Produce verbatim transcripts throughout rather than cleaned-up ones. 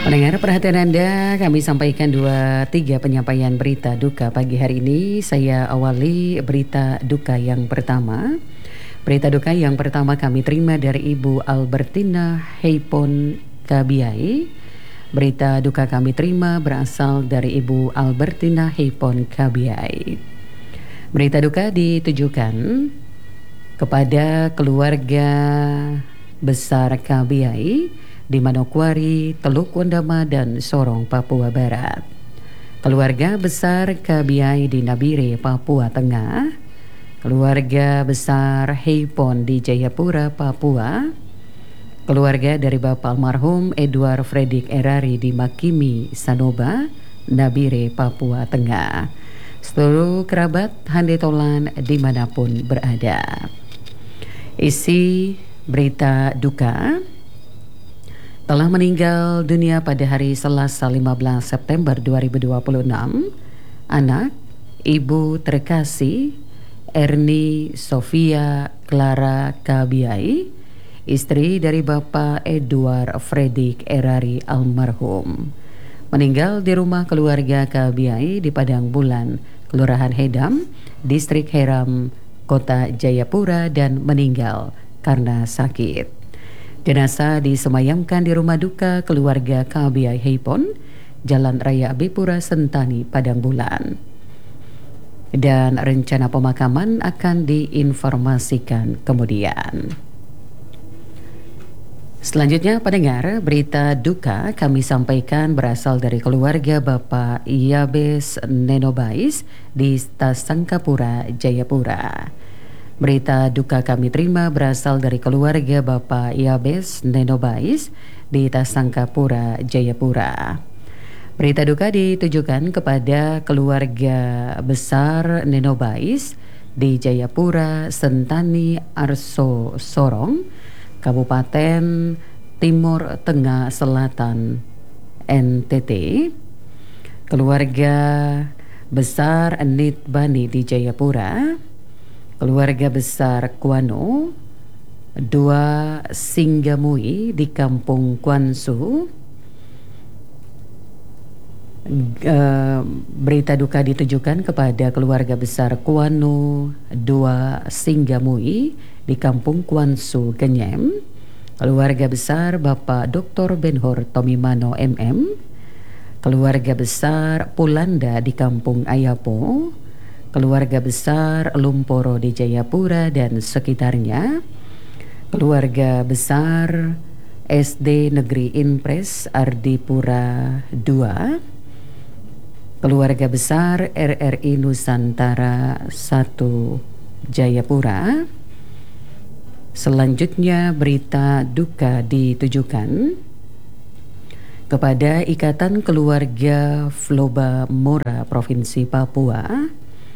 Pendengar, perhatian Anda, kami sampaikan dua tiga penyampaian berita duka pagi hari ini. Saya awali berita duka yang pertama. Berita duka yang pertama kami terima dari Ibu Albertina Heipon Kabiai. Berita duka kami terima berasal dari Ibu Albertina Heipon Kabiai. Berita duka ditujukan kepada keluarga besar Kabiai di Manokwari, Teluk Wondama, dan Sorong, Papua Barat. Keluarga besar Kabiai di Nabire, Papua Tengah. Keluarga besar Heipon di Jayapura, Papua. Keluarga dari Bapak almarhum Edward Fredrik Erari di Makimi, Sanoba, Nabire, Papua Tengah. Seluruh kerabat Handetolan dimanapun berada. Isi berita duka: telah meninggal dunia pada hari Selasa lima belas September dua ribu dua puluh enam anak Ibu terkasih Erni Sofia Clara Kabiai, istri dari Bapak Edward Fredrik Erari almarhum. Meninggal di rumah keluarga Kabiai di Padang Bulan, Kelurahan Hedam, Distrik Heram, Kota Jayapura, dan meninggal karena sakit. Jenazah disemayamkan di rumah duka keluarga Kabiai Heipon, Jalan Raya Abipura, Sentani, Padang Bulan. Dan rencana pemakaman akan diinformasikan kemudian. Selanjutnya, pendengar, berita duka kami sampaikan berasal dari keluarga Bapak Yabes Nenobais di Tasangkapura, Jayapura. Berita duka kami terima berasal dari keluarga Bapak Yabes Nenobais di Tasangkapura, Jayapura. Berita duka ditujukan kepada keluarga besar Nenobais di Jayapura, Sentani, Arso, Sorong, Kabupaten Timur Tengah Selatan, N T T. Keluarga besar Nit Bani di Jayapura. Keluarga besar Kuano, dua Singgamui di Kampung Kuansu. Uh, berita duka ditujukan kepada keluarga besar Kuano, dua Singgamui di Kampung Kuansu, Genyem. Keluarga besar Bapak Doktor Benhor Tomimano M M. Keluarga besar Pulanda di Kampung Ayapo. Keluarga besar Lumporo di Jayapura dan sekitarnya. Keluarga besar S D Negeri Inpres Ardipura dua. Keluarga besar R R I Nusantara satu Jayapura. Selanjutnya berita duka ditujukan kepada Ikatan Keluarga Floba Mora Provinsi Papua,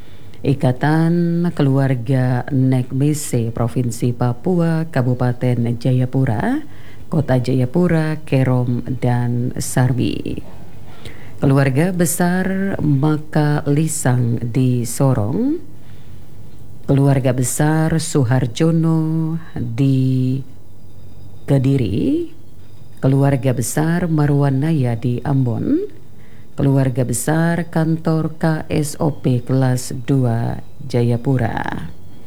Ikatan Keluarga Nekmese Provinsi Papua, Kabupaten Jayapura, Kota Jayapura, Kerom, dan Sarwi. Keluarga besar Maka Lisang di Sorong. Keluarga besar Suharjono di Kediri. Keluarga besar Marwanaya di Ambon. Keluarga besar kantor K S O P kelas dua Jayapura.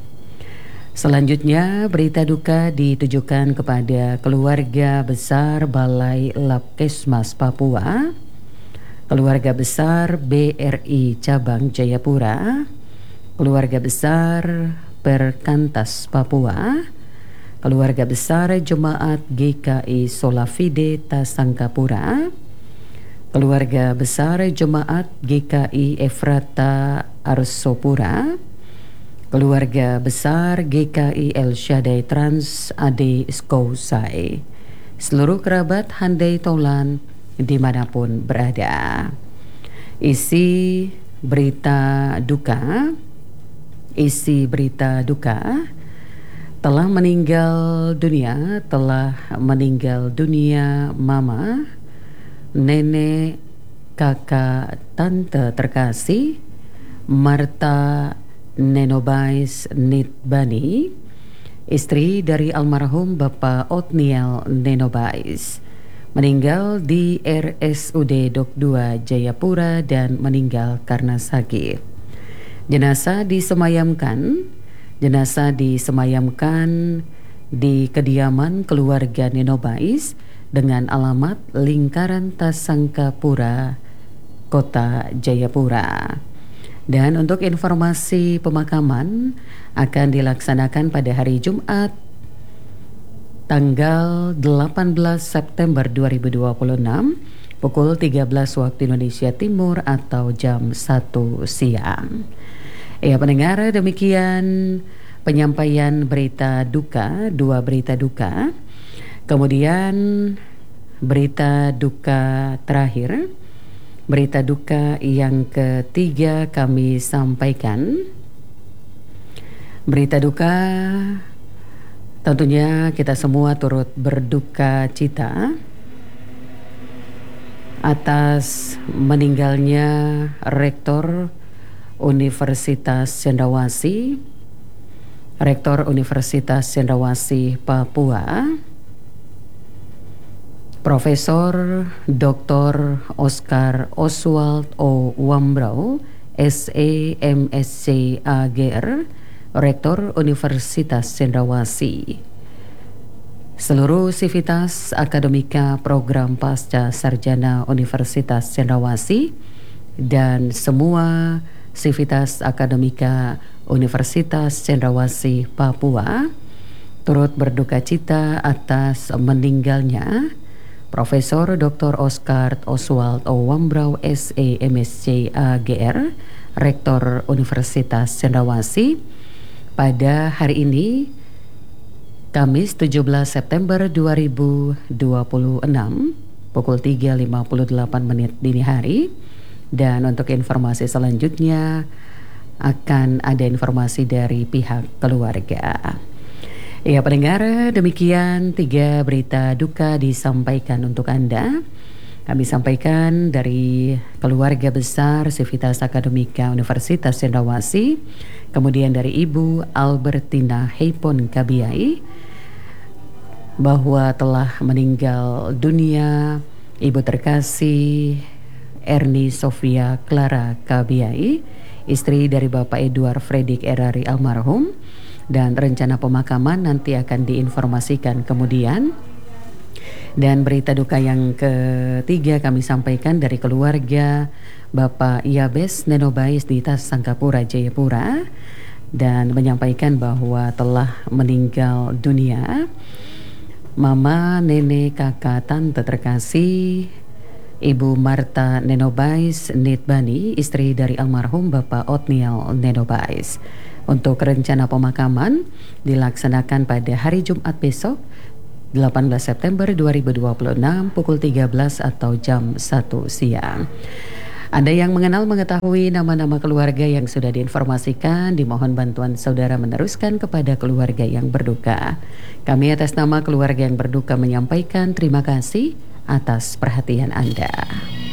Selanjutnya berita duka ditujukan kepada keluarga besar Balai Labkesmas Papua, keluarga besar B R I Cabang Jayapura, keluarga besar Perkantas Papua, keluarga besar Jemaat G K I Solafide Tasangkapura, keluarga besar Jemaat G K I Efrata Arsopura, keluarga besar G K I El Shaddai Trans Ade Skousai, seluruh kerabat Handai Tolan dimanapun berada. Isi berita duka, isi berita duka telah meninggal dunia, telah meninggal dunia Mama, nenek, kakak, tante terkasih Marta Nenobais Nitbani, istri dari almarhum Bapak Otniel Nenobais. meninggal di R S U D Dok dua Jayapura dan meninggal karena sakit. Jenazah disemayamkan, jenazah disemayamkan di kediaman keluarga Neno Bais dengan alamat Lingkaran Tasangkapura, Kota Jayapura. Dan untuk informasi pemakaman akan dilaksanakan pada hari Jumat tanggal delapan belas September dua ribu dua puluh enam pukul tiga belas waktu Indonesia Timur atau jam satu siang. Ya pendengar, demikian penyampaian berita duka, dua berita duka. Kemudian berita duka terakhir, berita duka yang ketiga kami sampaikan. Berita duka tentunya kita semua turut berduka cita atas meninggalnya Rektor Universitas Cendrawasih, Rektor Universitas Cendrawasih Papua, Profesor Doktor Oscar Oswald O. Wambrau, S E M S C A G R, Rektor Universitas Cendrawasih. Seluruh sivitas akademika program pasca sarjana Universitas Cendrawasih dan semua sivitas akademika Universitas Cendrawasih Papua turut berduka cita atas meninggalnya Profesor Doktor Oscar Oswald O. Wambrau S E M S C A G R, Rektor Universitas Cendrawasih pada hari ini Kamis tujuh belas September dua ribu dua puluh enam pukul tiga lima puluh delapan menit dini hari. Dan untuk informasi selanjutnya akan ada informasi dari pihak keluarga. Ya pendengar, demikian tiga berita duka disampaikan untuk Anda. Kami sampaikan dari keluarga besar Sivitas Akademika Universitas Cendrawasih, kemudian dari Ibu Albertina Heipon Kabiai, bahwa telah meninggal dunia Ibu terkasih Erni Sofia Clara Kabiai, istri dari Bapak Edward Fredrik Erari almarhum, dan rencana pemakaman nanti akan diinformasikan kemudian. Dan berita duka yang ketiga kami sampaikan dari keluarga Bapak Yabes Neno Bais di Tasangkapura Jayapura, dan menyampaikan bahwa telah meninggal dunia Mama, Nenek, Kakak, Tante terkasih Ibu Marta Neno Bais Nitbani, istri dari almarhum Bapak Otniel Neno Bais. Untuk rencana pemakaman dilaksanakan pada hari Jumat besok delapan belas September dua ribu dua puluh enam pukul tiga belas atau jam satu siang. Anda yang mengenal mengetahui nama-nama keluarga yang sudah diinformasikan, dimohon bantuan saudara meneruskan kepada keluarga yang berduka. Kami atas nama keluarga yang berduka menyampaikan terima kasih atas perhatian Anda.